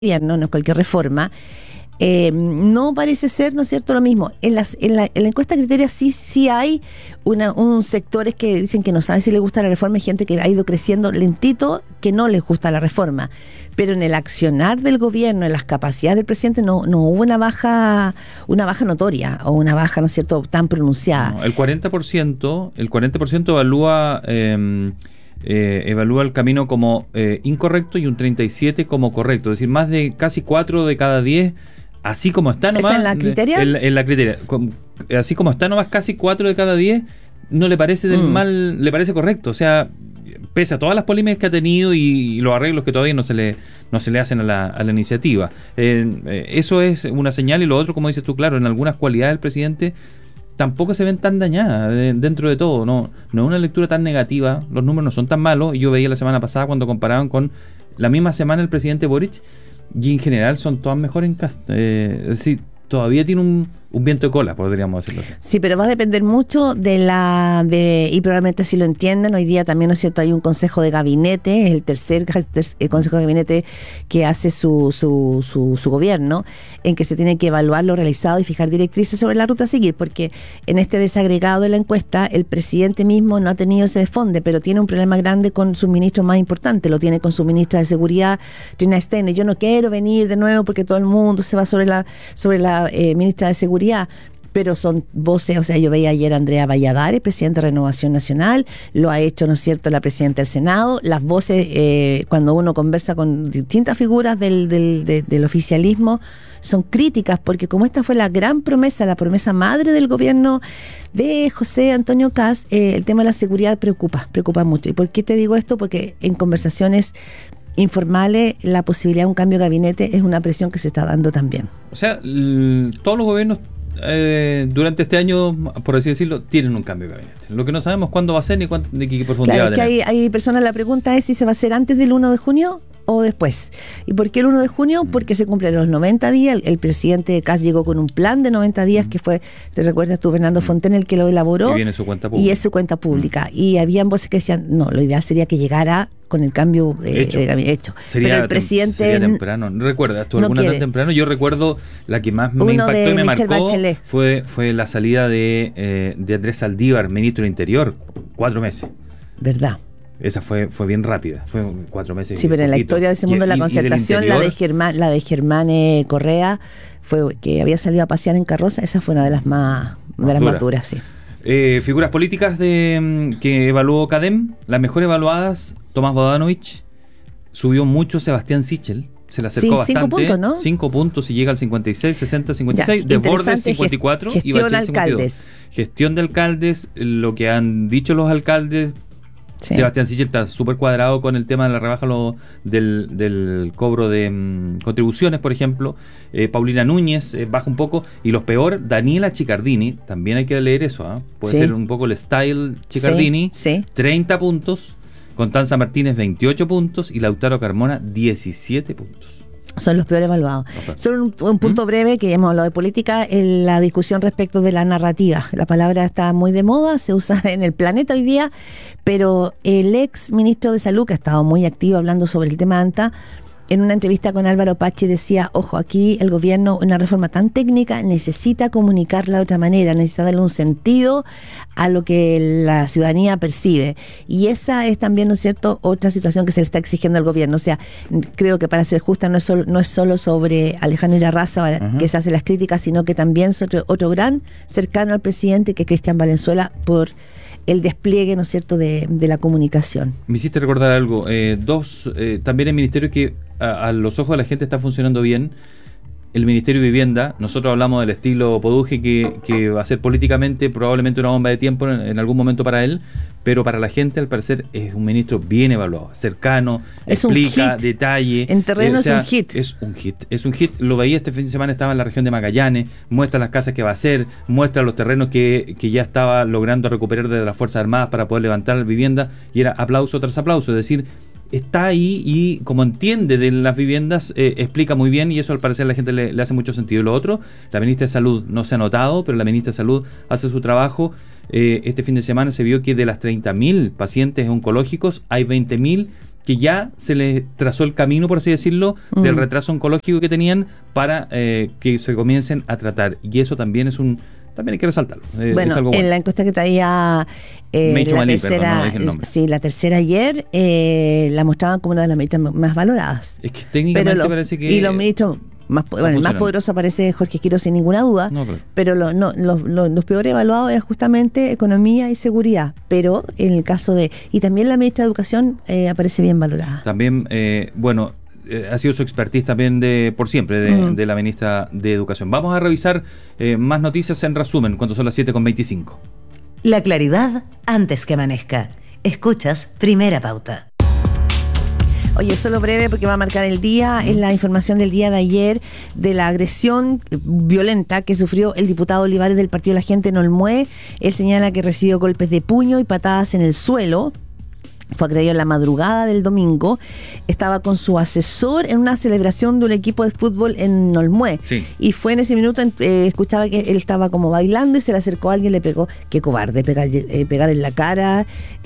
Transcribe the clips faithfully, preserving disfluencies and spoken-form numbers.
gobierno, no es cualquier reforma, eh, no parece ser, ¿no es cierto?, lo mismo. En, las, en, la, en la encuesta criteria sí, sí hay una, un sectores que dicen que no saben si les gusta la reforma, hay gente que ha ido creciendo lentito, que no les gusta la reforma. Pero en el accionar del gobierno, en las capacidades del presidente, no, no hubo una baja, una baja notoria o una baja, ¿no es cierto?, tan pronunciada. No, el cuarenta por ciento, el cuarenta por ciento evalúa... Eh, Eh, evalúa el camino como eh, incorrecto y un treinta y siete por ciento como correcto, es decir, más de casi cuatro de cada diez, así como está nomás. ¿Es en la criteria? En, en la criteria, con, así como está nomás, casi cuatro de cada diez no le parece del mm. mal, le parece correcto, o sea, pese a todas las polémicas que ha tenido y, y los arreglos que todavía no se le no se le hacen a la, a la iniciativa. Eh, eh, eso es una señal, y lo otro, como dices tú, claro, en algunas cualidades del presidente tampoco se ven tan dañadas de, dentro de todo, no no es una lectura tan negativa, los números no son tan malos. Yo veía la semana pasada cuando comparaban con la misma semana el presidente Boric, y en general son todas mejores en casa, eh, es decir, todavía tiene un, un viento de cola, podríamos decirlo así. Sí, pero va a depender mucho de la... de y probablemente si lo entienden, hoy día también, ¿no es cierto?, hay un consejo de gabinete, es el tercer, el tercer el consejo de gabinete que hace su, su, su, su gobierno, en que se tiene que evaluar lo realizado y fijar directrices sobre la ruta a seguir, porque en este desagregado de la encuesta, el presidente mismo no ha tenido ese desfonde, pero tiene un problema grande con sus ministros más importantes, lo tiene con su ministra de Seguridad, Trina Steiner. Yo no quiero venir de nuevo porque todo el mundo se va sobre la, sobre la eh, ministra de Seguridad, pero son voces, o sea, yo veía ayer a Andrea Valladares, presidenta de Renovación Nacional, lo ha hecho, ¿no es cierto?, la presidenta del Senado, las voces, eh, cuando uno conversa con distintas figuras del, del, de, del oficialismo, son críticas, porque como esta fue la gran promesa, la promesa madre del gobierno de José Antonio Kast, eh, el tema de la seguridad preocupa, preocupa mucho. ¿Y por qué te digo esto? Porque en conversaciones informales, la posibilidad de un cambio de gabinete es una presión que se está dando también. O sea, l- todos los gobiernos eh, durante este año, por así decirlo, tienen un cambio de gabinete. Lo que no sabemos cuándo va a ser ni cuánto, ni qué profundidad claro, va a tener. Que hay, hay personas, la pregunta es si se va a hacer antes del uno de junio o después. ¿Y por qué el uno de junio? Porque se cumplen los noventa días. El, el presidente Kast llegó con un plan de noventa días, mm. que fue, te recuerdas tú, Bernardo Fontaine, el que lo elaboró. Y viene su cuenta pública. Y es su cuenta pública. Mm. Y habían voces que decían, no, lo ideal sería que llegara con el cambio eh, hecho. De, hecho. Sería, pero el presidente sería temprano. ¿Recuerdas tú no alguna quiere. tan temprano? Yo recuerdo la que más me Uno impactó y me Michelle marcó Bachelet. fue fue la salida de, eh, de Andrés Saldívar, ministro del Interior, cuatro meses. ¿Verdad? Esa fue fue bien rápida, fue cuatro meses. Sí, pero en la historia de ese mundo de la concertación, la de Germán, la de Germán eh, Correa, fue que había salido a pasear en carroza, esa fue una de las más, más de las más duras, sí. Eh, figuras políticas de que evaluó CADEM, las mejor evaluadas, Tomás Bodanovich, subió mucho Sebastián Sichel, se le acercó sí, bastante. Cinco puntos, ¿no? Cinco puntos y llega al cincuenta y seis, sesenta, cincuenta y seis, Desbordes cincuenta y cuatro gest- y Bachelet cincuenta y dos. Gestión de alcaldes, lo que han dicho los alcaldes. Sí. Sebastián Sichel está súper cuadrado con el tema de la rebaja lo, del, del cobro de um, contribuciones, por ejemplo. Eh, Paulina Núñez eh, baja un poco. Y los peor, Daniela Chiccardini, también hay que leer eso, ¿eh? Puede sí. ser un poco el style Chiccardini, sí, sí. treinta puntos. Constanza Martínez, veintiocho puntos. Y Lautaro Carmona, diecisiete puntos. Son los peores evaluados. Okay. Solo un, un punto ¿Mm? breve, que hemos hablado de política, en la discusión respecto de la narrativa. La palabra está muy de moda, se usa en el planeta hoy día, pero el ex ministro de Salud, que ha estado muy activo hablando sobre el tema ANTA, en una entrevista con Álvaro Pachi decía, ojo, aquí el gobierno, una reforma tan técnica, necesita comunicarla de otra manera, necesita darle un sentido a lo que la ciudadanía percibe. Y esa es también, ¿no es cierto?, otra situación que se le está exigiendo al gobierno. O sea, creo que para ser justa no es solo, no es solo sobre Alejandro Irarráza uh-huh. que se hace las críticas, sino que también es otro, otro gran cercano al presidente, que es Cristian Valenzuela, por el despliegue, ¿no es cierto?, de, de la comunicación. Me hiciste recordar algo. Eh, dos, eh, también el ministerio que a, a los ojos de la gente está funcionando bien. El Ministerio de Vivienda, nosotros hablamos del estilo Poduje, que, que va a ser políticamente probablemente una bomba de tiempo en, en algún momento para él, pero para la gente al parecer es un ministro bien evaluado, cercano, es explica, detalle. En terreno eh, o sea, es un hit. Es un hit, es un hit. Lo veía este fin de semana, estaba en la región de Magallanes, muestra las casas que va a hacer, muestra los terrenos que, que ya estaba logrando recuperar de las Fuerzas Armadas para poder levantar la vivienda, y era aplauso tras aplauso, es decir, está ahí y como entiende de las viviendas, eh, explica muy bien, y eso al parecer a la gente le, le hace mucho sentido. Y lo otro, la ministra de Salud no se ha notado, pero la ministra de Salud hace su trabajo. Eh, este fin de semana se vio que de las treinta mil pacientes oncológicos hay veinte mil que ya se les trazó el camino, por así decirlo, mm. del retraso oncológico que tenían para eh, que se comiencen a tratar. Y eso también es un también hay que resaltarlo. Eh, bueno, es algo bueno. En la encuesta que traía eh, la, Malí, tercera, perdón, no sí, la tercera ayer, eh, la mostraban como una de las ministras más valoradas. Es que técnicamente lo, parece que... Y los ministros... Más, bueno, el más poderoso aparece Jorge Quiroz sin ninguna duda, no, claro. pero lo, no, lo, lo, los peor evaluados eran justamente economía y seguridad, pero en el caso de... Y también la ministra de Educación eh, aparece bien valorada. También, eh, bueno, eh, ha sido su expertise también de por siempre de, uh-huh. de la ministra de Educación. Vamos a revisar eh, más noticias en resumen, cuando son las siete con veinticinco. La claridad antes que amanezca. Escuchas Primera Pauta. Oye, solo breve porque va a marcar el día, es la información del día de ayer de la agresión violenta que sufrió el diputado Olivares del Partido de la Gente en Olmué. Él señala que recibió golpes de puño y patadas en el suelo. Fue agredido en la madrugada del domingo. Estaba con su asesor en una celebración de un equipo de fútbol en Olmué. Sí. Y fue en ese minuto, eh, escuchaba que él estaba como bailando y se le acercó a alguien, le pegó, qué cobarde, pegar, eh, pegar en la cara,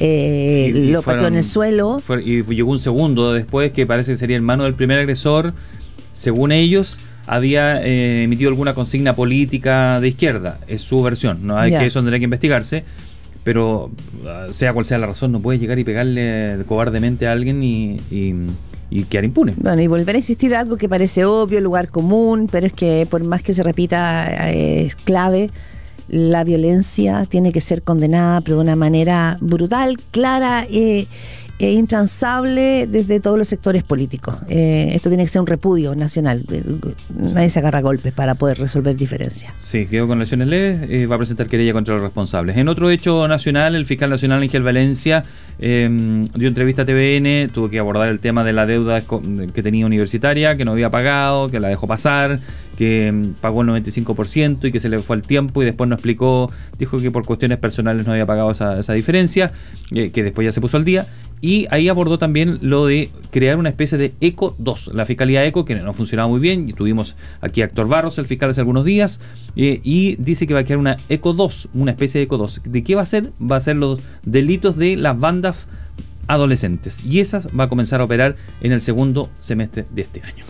eh, y, y lo fueron, pateó en el suelo. Fue, y llegó un segundo después que parece que sería hermano del primer agresor. Según ellos, había eh, emitido alguna consigna política de izquierda. Es su versión, no hay yeah. que eso tendría que investigarse. Pero sea cual sea la razón, no puedes llegar y pegarle cobardemente a alguien y, y, y quedar impune. Bueno, y volver a insistir algo que parece obvio, lugar común, pero es que por más que se repita, eh, es clave. La violencia tiene que ser condenada, pero de una manera brutal, clara eh, e intransable desde todos los sectores políticos. Eh, esto tiene que ser un repudio nacional. Nadie se agarra a golpes para poder resolver diferencias. Sí, quedó con lesiones leves, eh, va a presentar querella contra los responsables. En otro hecho nacional, el fiscal nacional Ángel Valencia eh, dio entrevista a T V N, tuvo que abordar el tema de la deuda que tenía universitaria, que no había pagado, que la dejó pasar, que pagó el noventa y cinco por ciento y que se le fue el tiempo y después no explicó, dijo que por cuestiones personales no había pagado esa, esa diferencia, eh, que después ya se puso al día. Y ahí abordó también lo de crear una especie de ECO dos, la Fiscalía ECO, que no funcionaba muy bien, y tuvimos aquí a Héctor Barros, el fiscal, hace algunos días, eh, y dice que va a crear una ECO dos, una especie de ECO dos. ¿De qué va a ser? Va a ser los delitos de las bandas adolescentes, y esas va a comenzar a operar en el segundo semestre de este año.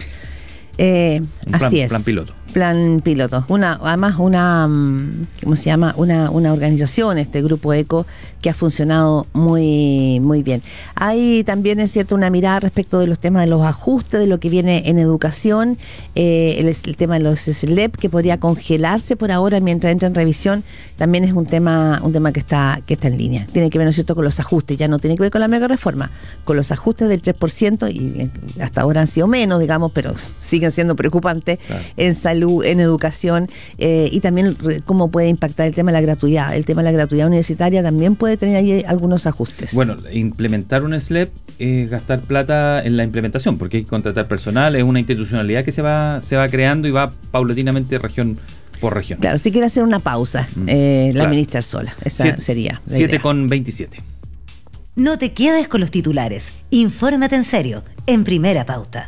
Eh, plan, así es. Plan piloto. Plan piloto. Una, además una, ¿cómo se llama? Una, una organización, este grupo ECO, que ha funcionado muy, muy bien. Hay también, es cierto, una mirada respecto de los temas de los ajustes, de lo que viene en educación, eh, el, el tema de los S L E P, que podría congelarse por ahora mientras entra en revisión, también es un tema, un tema que está, que está en línea. Tiene que ver, ¿no es cierto?, con los ajustes, ya no tiene que ver con la mega reforma, con los ajustes del tres por ciento, y hasta ahora han sido menos, digamos, pero siguen siendo preocupantes, claro, en salud, en educación, eh, y también cómo puede impactar el tema de la gratuidad. El tema de la gratuidad universitaria también puede tener ahí algunos ajustes. Bueno, implementar un S L E P es gastar plata en la implementación, porque hay que contratar personal, es una institucionalidad que se va, se va creando y va paulatinamente región por región. Claro, si quiere hacer una pausa, mm, eh, la claro. ministra sola, esa siete, sería siete con veintisiete. No te quedes con los titulares, infórmate en serio, en Primera Pauta.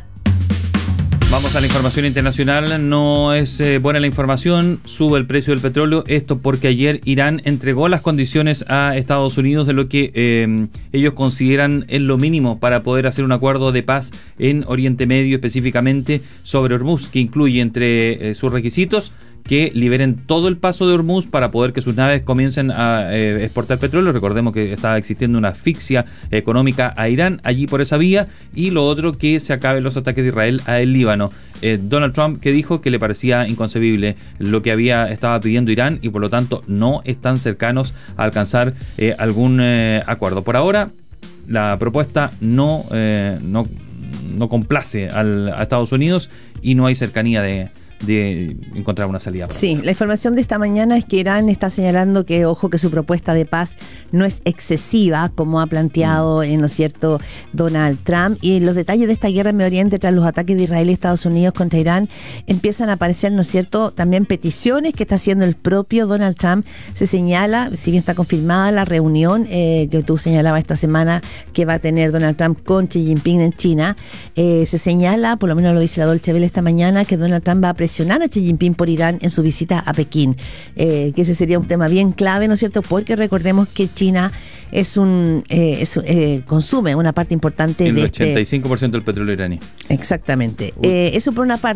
Vamos a la información internacional. No es eh, buena la información, sube el precio del petróleo, esto porque ayer Irán entregó las condiciones a Estados Unidos de lo que eh, ellos consideran es lo mínimo para poder hacer un acuerdo de paz en Oriente Medio, específicamente sobre Hormuz, que incluye entre eh, sus requisitos que liberen todo el paso de Hormuz para poder que sus naves comiencen a eh, exportar petróleo. Recordemos que está existiendo una asfixia económica a Irán allí por esa vía, y lo otro, que se acaben los ataques de Israel a el Líbano. Eh, Donald Trump, que dijo que le parecía inconcebible lo que había estaba pidiendo Irán, y por lo tanto no están cercanos a alcanzar eh, algún eh, acuerdo. Por ahora, la propuesta no, eh, no, no complace al, a Estados Unidos, y no hay cercanía de de encontrar una salida. Sí, la información de esta mañana es que Irán está señalando que, ojo, que su propuesta de paz no es excesiva, como ha planteado, mm. en lo cierto, Donald Trump. Y los detalles de esta guerra en Medio Oriente tras los ataques de Israel y Estados Unidos contra Irán empiezan a aparecer, ¿no es cierto?, también peticiones que está haciendo el propio Donald Trump. Se señala, si bien está confirmada la reunión eh, que tú señalabas esta semana que va a tener Donald Trump con Xi Jinping en China, eh, se señala, por lo menos lo dice la Deutsche Welle esta mañana, que Donald Trump va a presentar presionar a Xi Jinping por Irán en su visita a Pekín, eh, que ese sería un tema bien clave, ¿no es cierto? Porque recordemos que China es un eh, es, eh, consume una parte importante el de ochenta y cinco por ciento este, del petróleo iraní. exactamente. Eh, eso por una parte.